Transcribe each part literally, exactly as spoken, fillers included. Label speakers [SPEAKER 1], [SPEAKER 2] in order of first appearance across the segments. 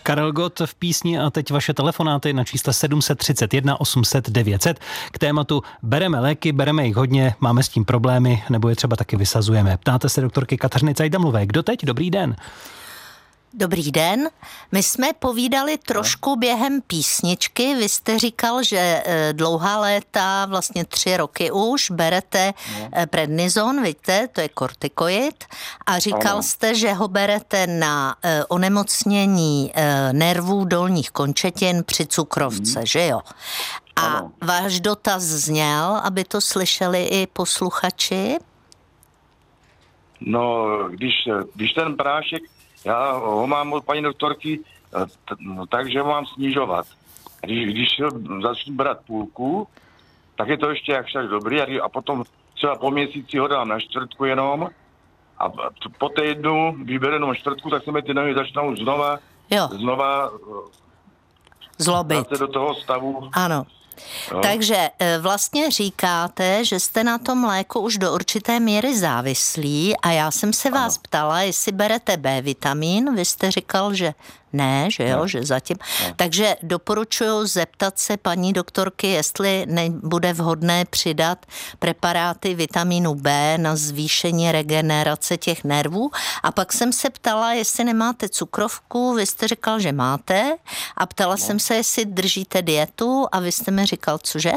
[SPEAKER 1] Karel Gott v písni a teď vaše telefonáty na čísle sedm set třicet jedna osm set devět set k tématu bereme léky, bereme jich hodně, máme s tím problémy, nebo je třeba taky vysazujeme. Ptáte se doktorky Kateřiny Cajdamlové. Kdo teď? Dobrý den.
[SPEAKER 2] Dobrý den. My jsme povídali trošku během písničky. Vy jste říkal, že dlouhá léta, vlastně tři roky už, berete prednizon, víte, to je kortikoid. A říkal ano. jste, že ho berete na onemocnění nervů dolních končetin při cukrovce, hmm. že jo? A ano. váš dotaz zněl, aby to slyšeli i posluchači?
[SPEAKER 3] No, když, když ten prášek já ho mám od paní doktorky, t- no, takže ho mám snižovat. Když, když začnu brát půlku, tak je to ještě jak však dobrý a, a potom třeba po měsíci ho dám na čtvrtku jenom a t- po týdnu vyberu jenom čtvrtku, tak se mi ty nohy začnou znova,
[SPEAKER 2] jo.
[SPEAKER 3] znova
[SPEAKER 2] zlobit
[SPEAKER 3] do toho stavu.
[SPEAKER 2] Ano. No. Takže vlastně říkáte, že jste na tom léku už do určité míry závislí a já jsem se vás ano. ptala, jestli berete B vitamin, vy jste říkal, že ne, že jo, ne. že zatím. Ne. Takže doporučuji zeptat se paní doktorky, jestli nebude vhodné přidat preparáty vitamínu B na zvýšení regenerace těch nervů. A pak jsem se ptala, jestli nemáte cukrovku, vy jste říkal, že máte a ptala ne. jsem se, jestli držíte dietu a vy jste mi říkal, cože?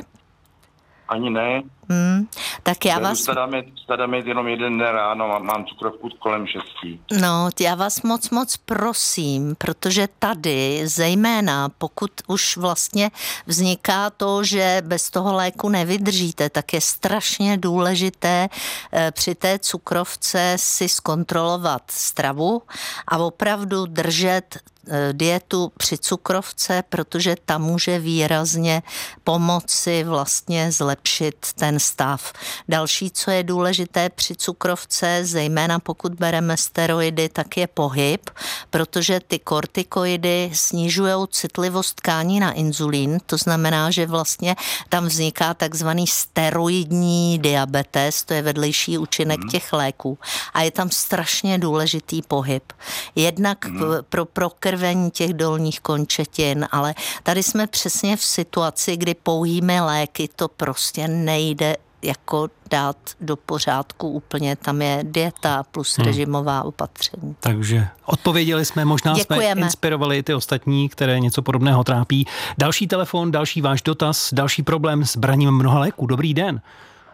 [SPEAKER 3] Ani ne.
[SPEAKER 2] Hmm, tak já vás...
[SPEAKER 3] Stadáme jenom jeden den ráno, mám, mám cukrovku kolem šestí.
[SPEAKER 2] No, já vás moc, moc prosím, protože tady, zejména pokud už vlastně vzniká to, že bez toho léku nevydržíte, tak je strašně důležité eh, při té cukrovce si zkontrolovat stravu a opravdu držet dietu při cukrovce, protože ta může výrazně pomoci vlastně zlepšit ten stav. Další, co je důležité při cukrovce, zejména pokud bereme steroidy, tak je pohyb, protože ty kortikoidy snižují citlivost tkání na inzulín, to znamená, že vlastně tam vzniká takzvaný steroidní diabetes, to je vedlejší účinek hmm. těch léků a je tam strašně důležitý pohyb. Jednak hmm. pro prokrvení těch dolních končetin, ale tady jsme přesně v situaci, kdy pouhými léky to prostě nejde jako dát do pořádku úplně. Tam je dieta plus hmm. režimová opatření.
[SPEAKER 1] Takže odpověděli jsme, možná
[SPEAKER 2] Děkujeme.
[SPEAKER 1] jsme inspirovali ty ostatní, které něco podobného trápí. Další telefon, další váš dotaz, další problém s braním mnoha léků. Dobrý den.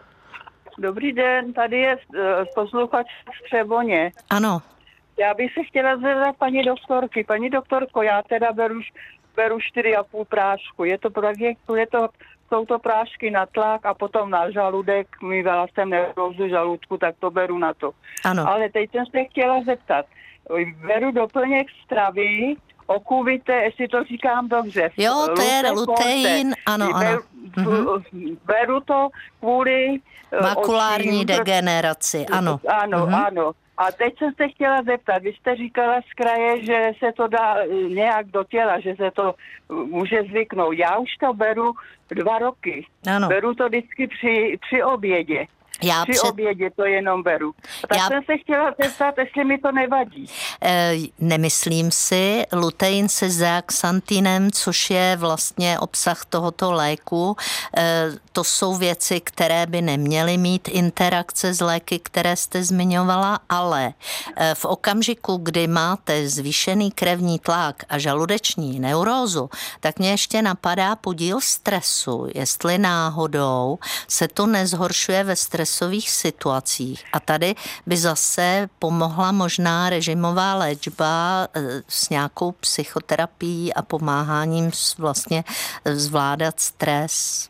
[SPEAKER 4] Dobrý den, tady je uh, posluchač v Třeboně.
[SPEAKER 2] Ano.
[SPEAKER 4] Já bych se chtěla zeptat paní doktorky. Paní doktorko, já teda beru, beru čtyři a půl prášku. Je to, je to, jsou to prášky na tlak a potom na žaludek. Mývala jsem neurózu žaludku, tak to beru na to.
[SPEAKER 2] Ano.
[SPEAKER 4] Ale teď jsem se chtěla zeptat. Beru doplněk stravy, okuvité, jestli to říkám dobře.
[SPEAKER 2] Jo, to je lutein, ano, ano.
[SPEAKER 4] Beru, mm-hmm. beru to kvůli
[SPEAKER 2] makulární očím, degeneraci, ano.
[SPEAKER 4] Ano, mm-hmm. ano. A teď jsem se chtěla zeptat, vy jste říkala z kraje, že se to dá nějak do těla, že se to může zvyknout. Já už to beru dva roky. Ano. Beru to vždycky při, při obědě. Já při před... obědě to jenom beru. Tak Já... jsem se chtěla zeptat, jestli mi to nevadí.
[SPEAKER 2] E, nemyslím si. Lutein se zeaxantinem, což je vlastně obsah tohoto léku, e, to jsou věci, které by neměly mít interakce s léky, které jste zmiňovala, ale e, v okamžiku, kdy máte zvýšený krevní tlak a žaludeční neurózu, tak mě ještě napadá podíl stresu, jestli náhodou se to nezhoršuje ve stresu situacích. A tady by zase pomohla možná režimová léčba s nějakou psychoterapií a pomáháním vlastně zvládat stres.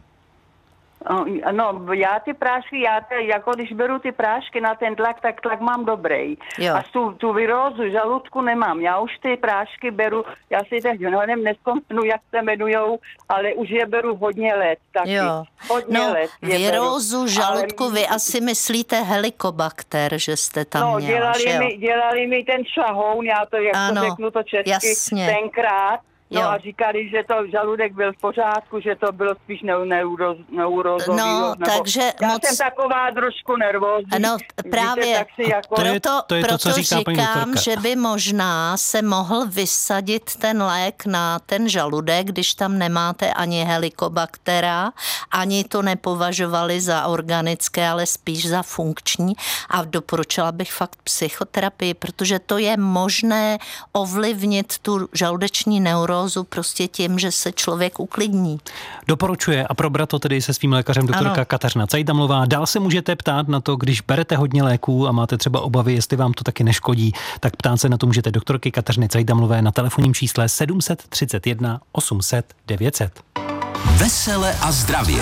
[SPEAKER 4] No, já ty prášky, já te, jako když beru ty prášky na ten tlak, tak tlak mám dobrý. Jo. A tu, tu virózu žaludku nemám. Já už ty prášky beru, já si teď nevím, nespomenu, jak se jmenujou, ale už je beru hodně let. Taky.
[SPEAKER 2] Jo.
[SPEAKER 4] Hodně
[SPEAKER 2] no,
[SPEAKER 4] let
[SPEAKER 2] virózu beru. žaludku, ale... vy asi myslíte helikobakter, že jste tam
[SPEAKER 4] no,
[SPEAKER 2] měla,
[SPEAKER 4] dělali
[SPEAKER 2] že jo?
[SPEAKER 4] Mi, dělali mi ten šlahoun, já to, jak
[SPEAKER 2] ano,
[SPEAKER 4] to řeknu to česky,
[SPEAKER 2] jasně.
[SPEAKER 4] tenkrát. No jo. A říkali, že to žaludek byl v pořádku, že to bylo spíš neuro, neurozový.
[SPEAKER 2] No, takže
[SPEAKER 4] já
[SPEAKER 2] moc...
[SPEAKER 4] jsem taková trošku nervózní.
[SPEAKER 2] No, právě
[SPEAKER 4] jako...
[SPEAKER 1] to je,
[SPEAKER 2] proto,
[SPEAKER 1] to je
[SPEAKER 2] proto
[SPEAKER 1] to, co říká
[SPEAKER 2] říkám, že by možná se mohl vysadit ten lék na ten žaludek, když tam nemáte ani helikobaktera, ani to nepovažovali za organické, ale spíš za funkční a doporučila bych fakt psychoterapii, protože to je možné ovlivnit tu žaludeční neurózu prostě tím, že se člověk uklidní.
[SPEAKER 1] Doporučuje a probrat to tedy se svým lékařem doktorka ano. Kateřina Cajdamlová. Dál se můžete ptát na to, když berete hodně léků a máte třeba obavy, jestli vám to taky neškodí, tak ptát se na to můžete doktorky Kateřiny Cajdamlové na telefonním čísle sedm set třicet jedna osm set devět set.
[SPEAKER 5] Vesele a zdravě.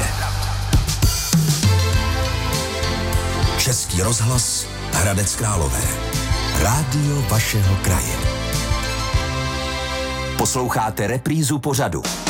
[SPEAKER 5] Český rozhlas Hradec Králové. Rádio vašeho kraje. Posloucháte reprízu pořadu